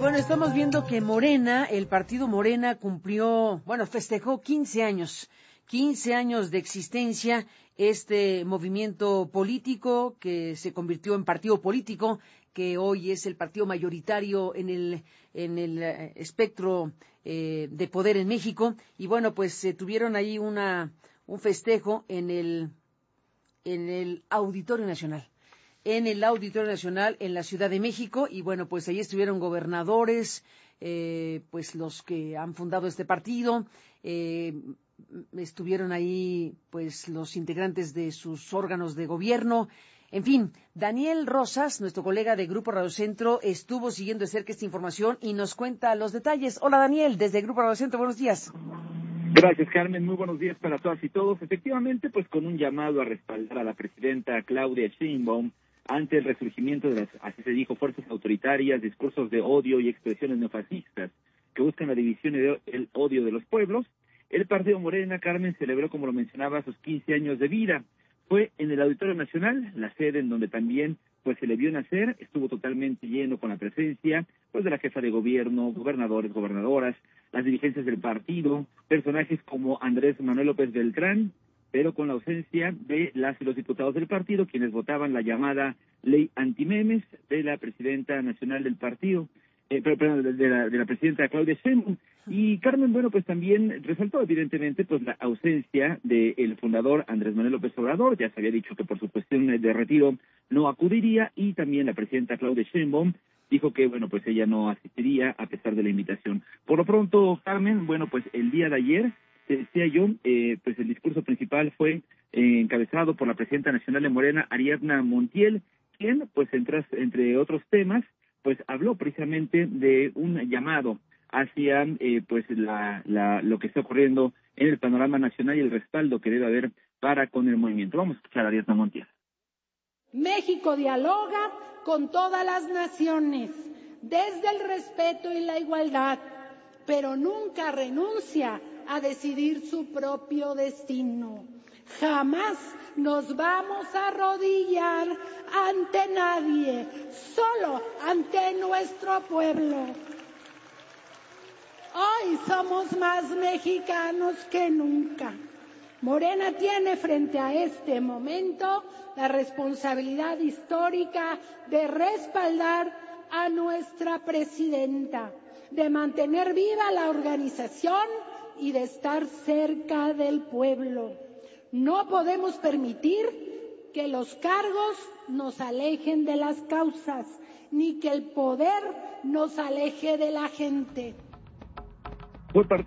bueno, estamos viendo que Morena, el partido Morena festejó 15 años de existencia, este movimiento político que se convirtió en partido político, que hoy es el partido mayoritario en el espectro de poder en México. Y bueno, pues tuvieron ahí un festejo en el Auditorio Nacional. En el Auditorio Nacional en la Ciudad de México, y bueno, pues ahí estuvieron gobernadores, pues los que han fundado este partido, estuvieron ahí pues los integrantes de sus órganos de gobierno. En fin, Daniel Rosas, nuestro colega de Grupo Radio Centro, estuvo siguiendo de cerca esta información y nos cuenta los detalles. Hola Daniel, desde Grupo Radio Centro, buenos días. Gracias, Carmen. Muy buenos días para todas y todos. Efectivamente, pues con un llamado a respaldar a la presidenta Claudia Sheinbaum ante el resurgimiento de las, así se dijo, fuerzas autoritarias, discursos de odio y expresiones neofascistas que buscan la división y el odio de los pueblos, el partido Morena, Carmen, celebró, como lo mencionaba, sus 15 años de vida. Fue en el Auditorio Nacional, la sede en donde también pues se le vio nacer, estuvo totalmente lleno con la presencia pues de la jefa de gobierno, gobernadores, gobernadoras, las dirigencias del partido, personajes como Andrés Manuel López Beltrán, pero con la ausencia de las y los diputados del partido, quienes votaban la llamada ley antimemes de la presidenta nacional del partido, de la presidenta Claudia Sheinbaum. Y Carmen, bueno, pues también resaltó evidentemente pues la ausencia del fundador Andrés Manuel López Obrador. Ya se había dicho que por su cuestión de retiro no acudiría, y también la presidenta Claudia Sheinbaum dijo que, bueno, pues ella no asistiría a pesar de la invitación. Por lo pronto, Carmen, bueno, pues el día de ayer, te decía yo, pues el discurso principal fue encabezado por la presidenta nacional de Morena, Ariadna Montiel, quien, pues entre otros temas, pues habló precisamente de un llamado hacia pues lo que está ocurriendo en el panorama nacional y el respaldo que debe haber para con el movimiento. Vamos a escuchar a Ariadna Montiel. México dialoga con todas las naciones desde el respeto y la igualdad, pero nunca renuncia a decidir su propio destino. Jamás nos vamos a arrodillar ante nadie, solo ante nuestro pueblo. Hoy somos más mexicanos que nunca. Morena tiene frente a este momento la responsabilidad histórica de respaldar a nuestra presidenta, de mantener viva la organización y de estar cerca del pueblo. No podemos permitir que los cargos nos alejen de las causas, ni que el poder nos aleje de la gente.